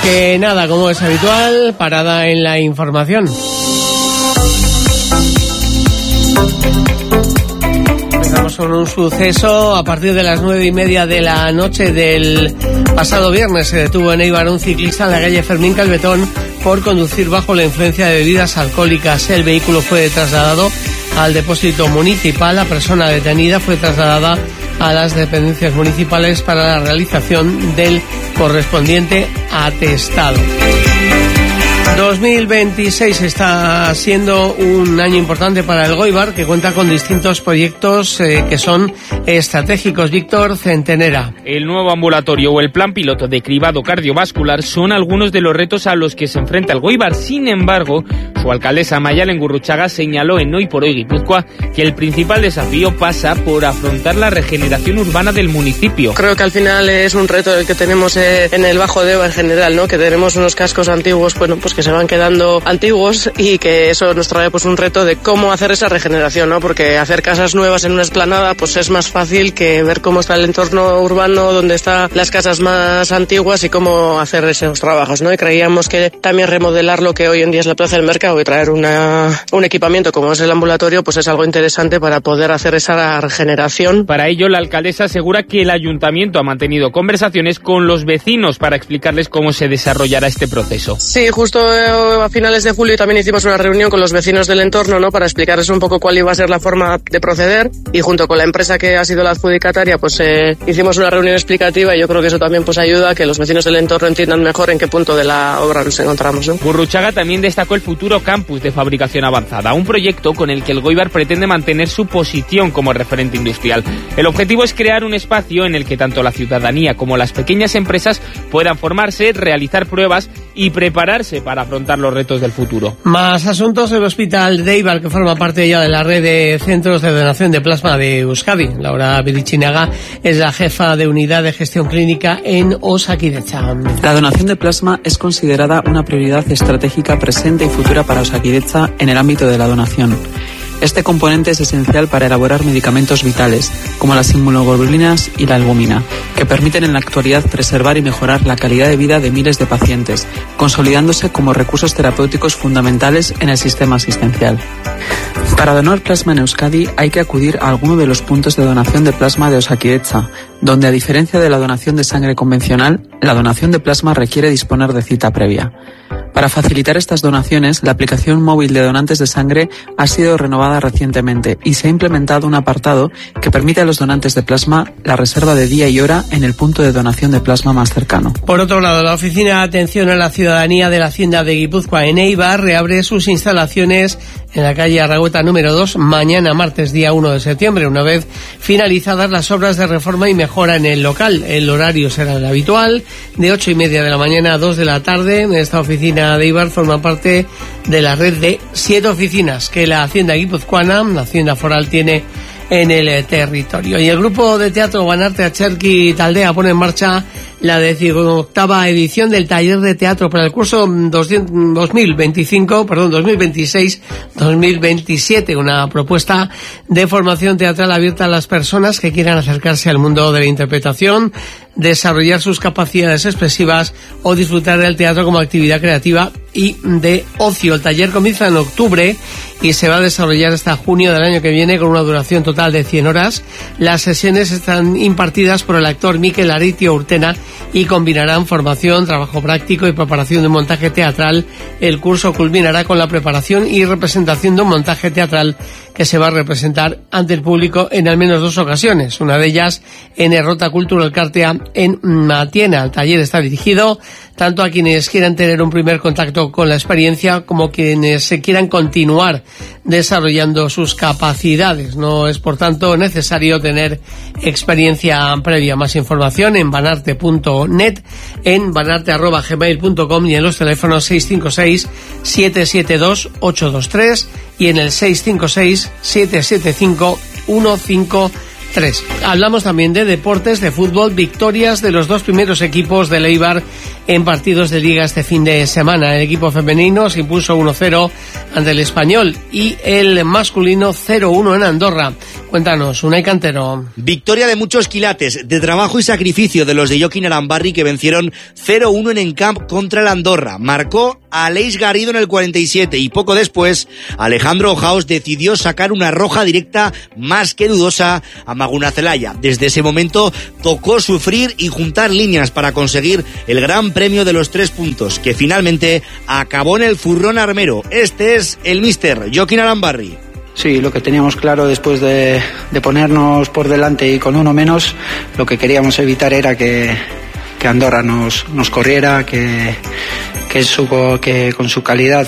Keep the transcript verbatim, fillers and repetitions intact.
Que nada, como es habitual, parada en la información. Empezamos con un suceso. A partir de las nueve y media de la noche del pasado viernes se detuvo en Eibar un ciclista en la calle Fermín Calvetón por conducir bajo la influencia de bebidas alcohólicas. El vehículo fue trasladado al depósito municipal. La persona detenida fue trasladada a las dependencias municipales para la realización del correspondiente atestado. dos mil veintiséis está siendo un año importante para el Goibar, que cuenta con distintos proyectos eh, que son estratégicos. Víctor Centenera. El nuevo ambulatorio o el plan piloto de cribado cardiovascular son algunos de los retos a los que se enfrenta el Goibar. Sin embargo, su alcaldesa Maialen Gurruchaga señaló en Hoy por Hoy Guipúzcoa que el principal desafío pasa por afrontar la regeneración urbana del municipio. Creo que al final es un reto el que tenemos eh, en el Bajo Deba en general, ¿no? Que tenemos unos cascos antiguos, bueno, pues que se van quedando antiguos y que eso nos trae pues un reto de cómo hacer esa regeneración, ¿no? Porque hacer casas nuevas en una explanada pues es más fácil que ver cómo está el entorno urbano, donde están las casas más antiguas y cómo hacer esos trabajos, ¿no? Y creíamos que también remodelar lo que hoy en día es la Plaza del Mercado y traer una, un equipamiento como es el ambulatorio pues es algo interesante para poder hacer esa regeneración. Para ello, la alcaldesa asegura que el ayuntamiento ha mantenido conversaciones con los vecinos para explicarles cómo se desarrollará este proceso. Sí, justo a finales de julio también hicimos una reunión con los vecinos del entorno, ¿no? Para explicarles un poco cuál iba a ser la forma de proceder, y junto con la empresa que ha sido la adjudicataria pues eh, hicimos una reunión explicativa, y yo creo que eso también pues ayuda a que los vecinos del entorno entiendan mejor en qué punto de la obra nos encontramos, ¿no? Gurruchaga también destacó el futuro campus de fabricación avanzada, un proyecto con el que el Goibar pretende mantener su posición como referente industrial. El objetivo es crear un espacio en el que tanto la ciudadanía como las pequeñas empresas puedan formarse, realizar pruebas y prepararse para afrontar los retos del futuro. Más asuntos. El Hospital de Eibar, que forma parte ya de la red de centros de donación de plasma de Euskadi. Laura Birichinaga es la jefa de unidad de gestión clínica en Osakidetza. La donación de plasma es considerada una prioridad estratégica presente y futura para Osakidetza en el ámbito de la donación. Este componente es esencial para elaborar medicamentos vitales, como las inmunoglobulinas y la albúmina, que permiten en la actualidad preservar y mejorar la calidad de vida de miles de pacientes, consolidándose como recursos terapéuticos fundamentales en el sistema asistencial. Para donar plasma en Euskadi hay que acudir a alguno de los puntos de donación de plasma de Osakidetza, donde, a diferencia de la donación de sangre convencional, la donación de plasma requiere disponer de cita previa. Para facilitar estas donaciones, la aplicación móvil de donantes de sangre ha sido renovada recientemente y se ha implementado un apartado que permite a los donantes de plasma la reserva de día y hora en el punto de donación de plasma más cercano. Por otro lado, la Oficina de Atención a la Ciudadanía de la Hacienda de Guipúzcoa en Eibar reabre sus instalaciones en la calle Arragüeta número dos mañana martes día uno de septiembre, una vez finalizadas las obras de reforma y mejora en el local. El horario será el habitual, de ocho y media de la mañana a dos de la tarde. Esta oficina de Eibar forma parte de la red de siete oficinas que la Hacienda guipuzcoana, la Hacienda Foral, tiene en el territorio. Y el grupo de teatro Banarte Acherki Taldea pone en marcha la decimoctava edición del taller de teatro para el curso dos mil veinticinco, perdón, dos mil veintiséis dos mil veintisiete, una propuesta de formación teatral abierta a las personas que quieran acercarse al mundo de la interpretación, desarrollar sus capacidades expresivas o disfrutar del teatro como actividad creativa y de ocio. El taller comienza en octubre y se va a desarrollar hasta junio del año que viene con una duración total de cien horas. Las sesiones están impartidas por el actor Mikel Aritio Urtena y combinarán formación, trabajo práctico y preparación de un montaje teatral. El curso culminará con la preparación y representación de un montaje teatral que se va a representar ante el público en al menos dos ocasiones, una de ellas en Errota Cultural Cartea en Matiena. El taller está dirigido tanto a quienes quieran tener un primer contacto con la experiencia como quienes se quieran continuar desarrollando sus capacidades. No es, por tanto, necesario tener experiencia previa. Más información en banarte punto net, en banarte arroba gmail punto com y en los teléfonos seis cinco seis, siete siete dos, ocho dos tres y en el seis cinco seis, siete siete cinco, uno cinco tres. Hablamos también de deportes, de fútbol, victorias de los dos primeros equipos del Eibar en partidos de liga este fin de semana. El equipo femenino se impuso uno cero ante el Español y el masculino cero uno en Andorra. Cuéntanos, Unai Cantero. Victoria de muchos quilates, de trabajo y sacrificio de los de Joaquín Arambarri, que vencieron cero uno en Encamp contra el Andorra. Marcó Aleix Garrido en el cuarenta y siete y poco después Alejandro Ojaos decidió sacar una roja directa más que dudosa a Maguna Zelaya. Desde ese momento tocó sufrir y juntar líneas para conseguir el gran premio de los tres puntos, que finalmente acabó en el zurrón armero. Este es el míster Joaquín Arambarri. Sí, lo que teníamos claro después de, de ponernos por delante y con uno menos, lo que queríamos evitar era que, que Andorra nos, nos corriera, que, que, su, que con su calidad